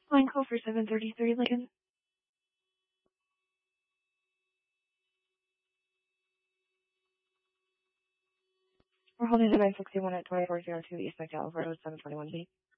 Line call for 733 Lincoln. We're holding the 961 at 2402 East McDowell Road, 721B.